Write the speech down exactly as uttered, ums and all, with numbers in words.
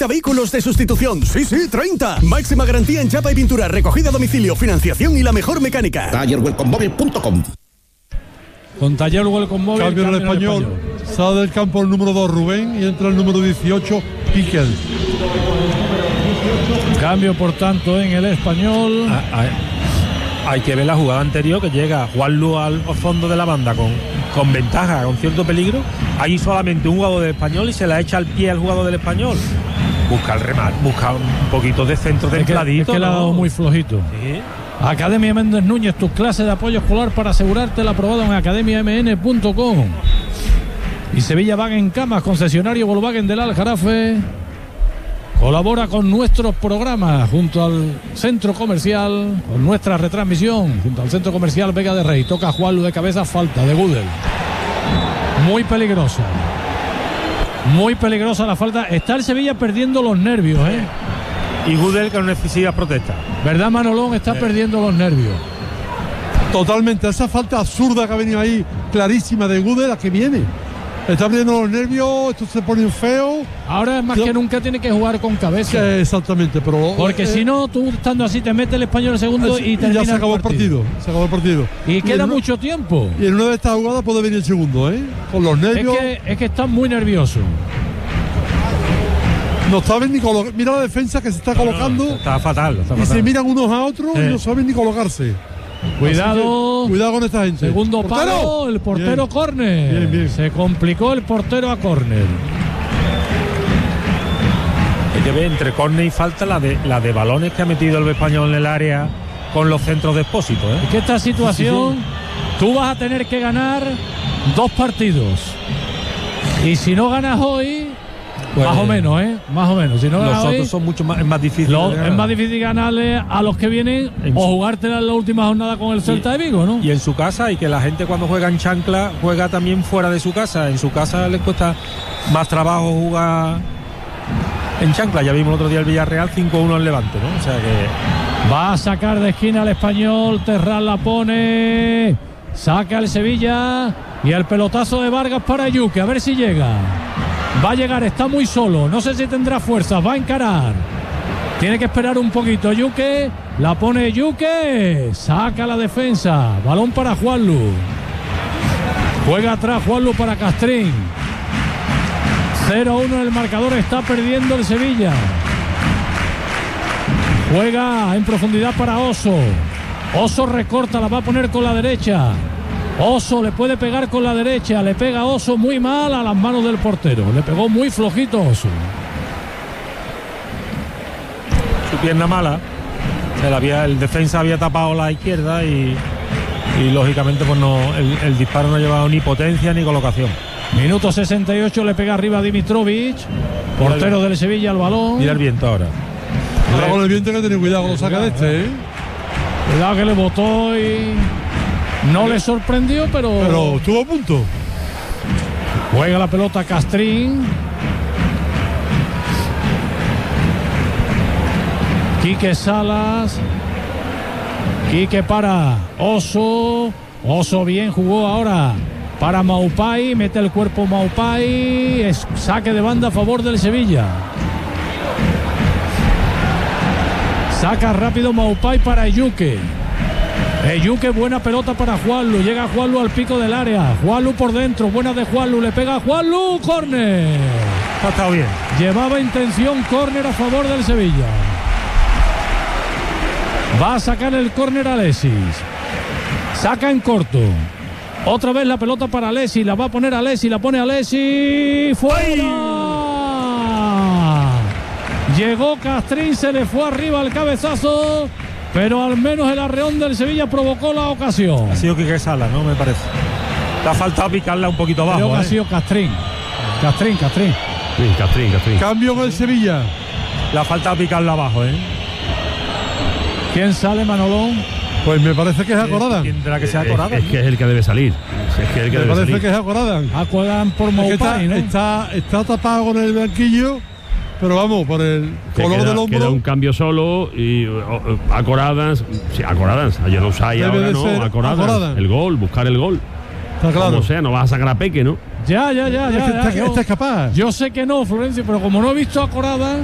treinta vehículos de sustitución. Sí, sí, treinta. Máxima garantía en chapa y pintura, recogida a domicilio, financiación y la mejor mecánica. taller welcome mobile punto com. Con Taller Welcome Mobile. Cambio en el español. español. Sale del campo el número dos, Rubén, y entra el número dieciocho, Piquel. Cambio, por tanto, en el español. Ah, ah, hay que ver la jugada anterior, que llega Juanlu al fondo de la banda con, con ventaja, con cierto peligro. Ahí solamente un jugador del español y se la echa al pie al jugador del español. Busca el remate, busca un poquito de centro templadito. Es que, es que le ha dado muy flojito. Sí. Academia Méndez Núñez, tus clases de apoyo escolar para asegurarte el aprobado en academia m n punto com. Y Sevilla Wagen Camas, concesionario Volkswagen del Aljarafe, colabora con nuestros programas junto al centro comercial, con nuestra retransmisión junto al centro comercial Vega de Rey. Toca Juanlu de cabeza, falta de Gudel. Muy peligrosa. Muy peligrosa la falta. Está el Sevilla perdiendo los nervios, ¿eh? Y Gudel que no necesita protesta. ¿Verdad, Manolón? Está eh. perdiendo los nervios. Totalmente. Esa falta absurda que ha venido ahí, clarísima de Gudel, la que viene. Está perdiendo los nervios, esto se pone feo. Ahora es más Yo, que nunca tiene que jugar con cabeza. Que exactamente, pero... Porque eh, si no, tú estando así te mete el español el segundo eh, y termina ya se acabó el partido. partido. Se acabó el partido. Y, y queda en mucho una, tiempo. Y en una de estas jugadas puede venir el segundo, ¿eh? Con los nervios. Es que, es que están muy nerviosos. No saben ni colocar. Mira la defensa que se está colocando. No, no, está fatal. Está y fatal. se miran unos a otros eh. y no saben ni colocarse. Cuidado. Que, cuidado con esta gente. Segundo palo, el portero córner. Bien, bien. Se complicó el portero a córner. Hay que ver entre córner y falta la de, la de balones que ha metido el español en el área con los centros de Expósito, ¿eh? Es que esta situación, sí, sí, sí. Tú vas a tener que ganar dos partidos. Y si no ganas hoy, pues, más o menos, ¿eh? Más o menos. Si no los otros hoy, son mucho más, es más difícil. Lo, es más difícil ganarle a los que vienen en o su, jugártela en la última jornada con el Celta de Vigo, ¿no? Y en su casa, y que la gente cuando juega en chancla juega también fuera de su casa. En su casa les cuesta más trabajo jugar en chancla. Ya vimos el otro día el Villarreal cinco uno en Levante, ¿no? O sea que va a sacar de esquina al español. Terral la pone. Saca el Sevilla. Y el pelotazo de Vargas para Yuque. A ver si llega. Va a llegar, está muy solo. No sé si tendrá fuerzas. Va a encarar. Tiene que esperar un poquito. Yuque. La pone Yuque. Saca la defensa. Balón para Juanlu. Juega atrás Juanlu para Castrín. cero uno el marcador. Está perdiendo el Sevilla. Juega en profundidad para Oso. Oso recorta. La va a poner con la derecha. Oso le puede pegar con la derecha. Le pega Oso muy mal a las manos del portero. Le pegó muy flojito Oso. Su pierna mala. Se la había, el defensa había tapado la izquierda y, y lógicamente pues no, el, el disparo no ha llevado ni potencia ni colocación. Minuto sesenta y ocho. Le pega arriba a Dimitrovic. Portero del Sevilla al balón. Mira el viento ahora. Cuidado con el viento, que tiene cuidado con lo saca de este, ¿eh? Cuidado que le botó y no le sorprendió, pero... Pero estuvo a punto. Juega la pelota Castrín. Quique Salas. Quique para Oso. Oso bien jugó ahora para Maupay. Mete el cuerpo Maupay. Es saque de banda a favor del Sevilla. Saca rápido Maupay para Yuque. Yuque, buena pelota para Juanlu. Llega Juanlu al pico del área. Juanlu por dentro. Buena de Juanlu. Le pega a Juanlu. Córner. Ha estado bien. Llevaba intención. Córner a favor del Sevilla. Va a sacar el córner Alexis. Saca en corto. Otra vez la pelota para Alexis. La va a poner Alexis. La pone Alexis. ¡Fuera! Llegó Castrín. Se le fue arriba el cabezazo. Pero al menos el arreón del Sevilla provocó la ocasión. Ha sido Quique Sala, ¿no? Me parece. Te ha faltado picarla un poquito abajo. Creo que ¿eh? ha sido Castrín. Castrín, Castrín. Sí, Castrín, Castrín. Cambio en el Sevilla. Le ha faltado picarla abajo, ¿eh? ¿Quién sale, Manolón? Pues me parece que es Acoradan. Tendrá que ser Acoradan. Es, es que es el que debe salir. Es que es el que me debe parece salir. que es Acoradan. Acoradan por Maupay, está, ¿no? Está, está tapado con el banquillo. Pero vamos, por el que color queda, del hombro. Queda un cambio solo y uh, Acoradas, sí, Acoradas, ayer no usai ahora, no, Acoradas, Acoradan. El gol, buscar el gol. Está claro. Como sea, no vas a sacar a Peque, ¿no? Ya, ya, ya, ya. Es que ya, está, yo, está capaz. Yo sé que no, Florencio, pero como no he visto a Acoradas.